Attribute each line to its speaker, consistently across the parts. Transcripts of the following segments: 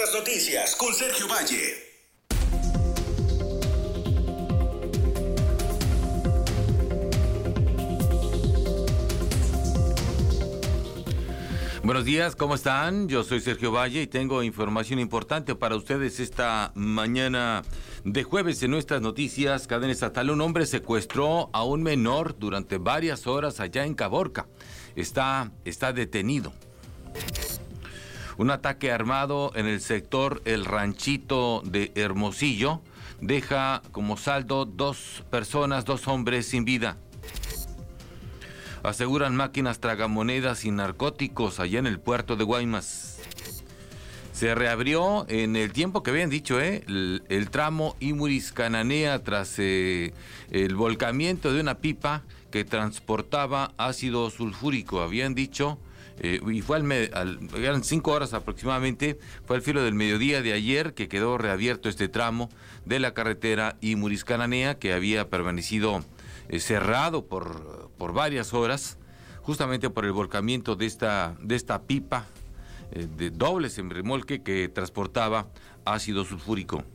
Speaker 1: Nuestras noticias con Sergio Valle.
Speaker 2: Buenos días, ¿cómo están? Yo soy Sergio Valle y tengo información importante para ustedes esta mañana de jueves en nuestras noticias. Cadena estatal: un hombre secuestró a un menor durante varias horas allá en Caborca. Está detenido. Un ataque armado en el sector El Ranchito de Hermosillo deja como saldo 2 hombres sin vida. Aseguran máquinas tragamonedas y narcóticos allá en el puerto de Guaymas. Se reabrió en el tiempo que habían dicho, el tramo Imuris-Cananea tras el volcamiento de una pipa que transportaba ácido sulfúrico. Habían dicho, y fue eran 5 horas aproximadamente, fue al filo del mediodía de ayer que quedó reabierto este tramo de la carretera Imuris-Cananea, que había permanecido cerrado por varias horas, justamente por el volcamiento de esta pipa de doble remolque que transportaba ácido sulfúrico.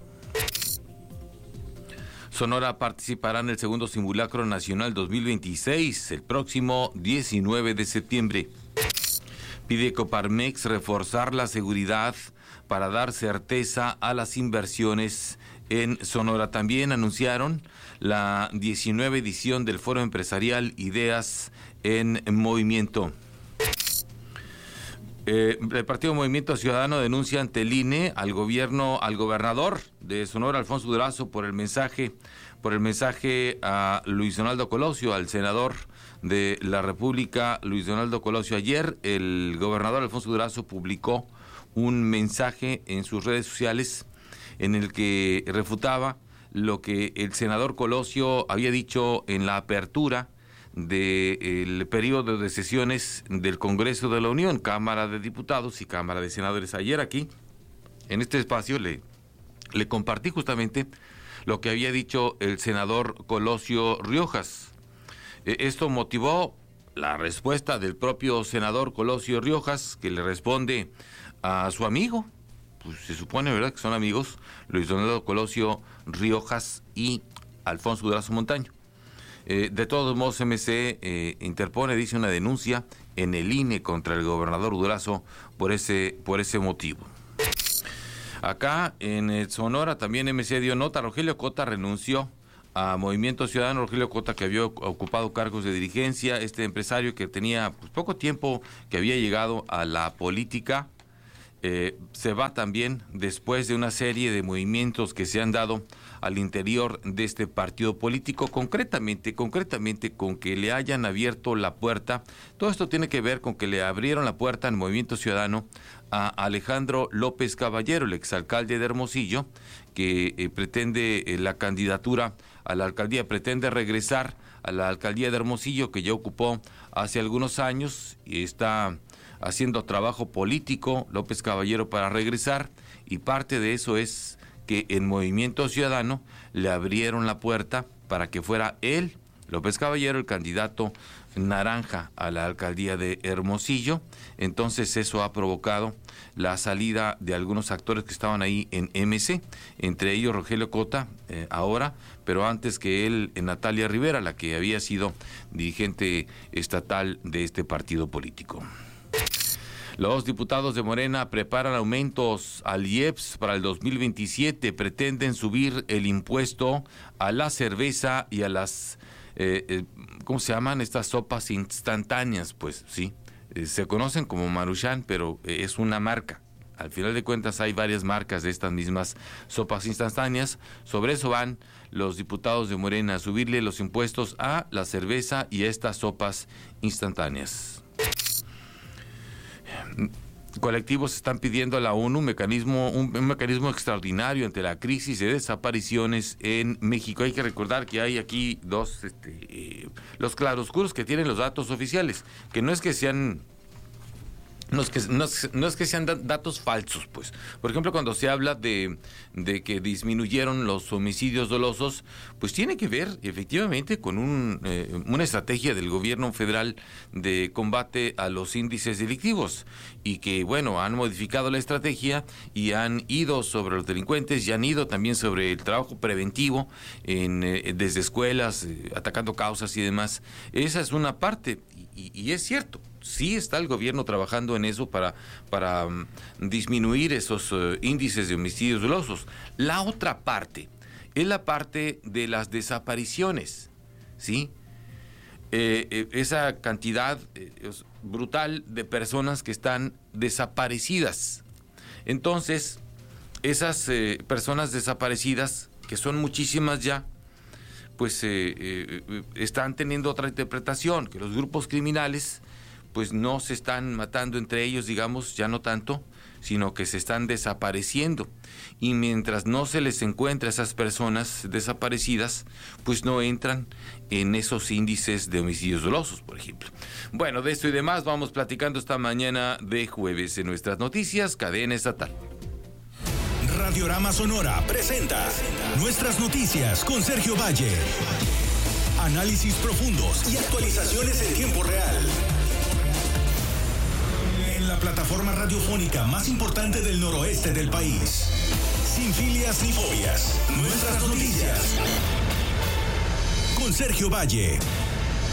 Speaker 2: Sonora participará en el segundo Simulacro Nacional 2026 el próximo 19 de septiembre. Pide Coparmex reforzar la seguridad para dar certeza a las inversiones en Sonora. También anunciaron la 19 edición del Foro Empresarial Ideas en Movimiento. El Partido Movimiento Ciudadano denuncia ante el INE al gobernador de Sonora, Alfonso Durazo, por el mensaje a Luis Donaldo Colosio, al senador de la República, Luis Donaldo Colosio. Ayer el gobernador Alfonso Durazo publicó un mensaje en sus redes sociales en el que refutaba lo que el senador Colosio había dicho en la apertura del periodo de sesiones del Congreso de la Unión, Cámara de Diputados y Cámara de Senadores. Ayer aquí, en este espacio, le compartí justamente lo que había dicho el senador Colosio Riojas. Esto motivó la respuesta del propio senador Colosio Riojas, que le responde a su amigo, pues se supone, ¿verdad?, que son amigos, Luis Donaldo Colosio Riojas y Alfonso Durazo Montaño. De todos modos, MC interpone, dice, una denuncia en el INE contra el gobernador Durazo por ese motivo. Acá en Sonora también MC dio nota. Rogelio Cota renunció a Movimiento Ciudadano. Rogelio Cota, que había ocupado cargos de dirigencia, este empresario que tenía poco tiempo que había llegado a la política, se va también después de una serie de movimientos que se han dado al interior de este partido político, concretamente con que le hayan abierto la puerta. Todo esto tiene que ver con que le abrieron la puerta al Movimiento Ciudadano a Alejandro López Caballero, el exalcalde de Hermosillo, que pretende la candidatura a la alcaldía, pretende regresar a la alcaldía de Hermosillo, que ya ocupó hace algunos años, y está haciendo trabajo político López Caballero para regresar, y parte de eso es que en Movimiento Ciudadano le abrieron la puerta para que fuera él, López Caballero, el candidato naranja a la alcaldía de Hermosillo. Entonces eso ha provocado la salida de algunos actores que estaban ahí en MC, entre ellos Rogelio Cota, ahora, pero antes que él, Natalia Rivera, la que había sido dirigente estatal de este partido político. Los diputados de Morena preparan aumentos al IEPS para el 2027. Pretenden subir el impuesto a la cerveza y a las, ¿cómo se llaman? Estas sopas instantáneas, pues sí. Se conocen como Maruchan, pero es una marca. Al final de cuentas hay varias marcas de estas mismas sopas instantáneas. Sobre eso van los diputados de Morena, a subirle los impuestos a la cerveza y a estas sopas instantáneas. Colectivos están pidiendo a la ONU un mecanismo extraordinario ante la crisis de desapariciones en México. Hay que recordar que hay aquí los claroscuros que tienen los datos oficiales, que no es que sean No es que sean datos falsos, pues. Por ejemplo, cuando se habla de que disminuyeron los homicidios dolosos, pues tiene que ver efectivamente con una estrategia del gobierno federal de combate a los índices delictivos y que, bueno, han modificado la estrategia y han ido sobre los delincuentes y han ido también sobre el trabajo preventivo desde escuelas, atacando causas y demás. Esa es una parte y es cierto. Sí está el gobierno trabajando en eso para disminuir esos índices de homicidios dolosos. La otra parte es la parte de las desapariciones, ¿sí? Esa cantidad brutal de personas que están desaparecidas. Entonces, esas personas desaparecidas, que son muchísimas ya, pues están teniendo otra interpretación, que los grupos criminales pues no se están matando entre ellos, digamos, ya no tanto, sino que se están desapareciendo. Y mientras no se les encuentra a esas personas desaparecidas, pues no entran en esos índices de homicidios dolosos, por ejemplo. Bueno, de esto y demás vamos platicando esta mañana de jueves en nuestras noticias, Cadena Estatal.
Speaker 1: Radiorama Sonora presenta Nuestras Noticias con Sergio Valle. Análisis profundos y actualizaciones en tiempo real. La plataforma radiofónica más importante del noroeste del país. Sin filias ni fobias. Nuestras noticias. Con Sergio Valle.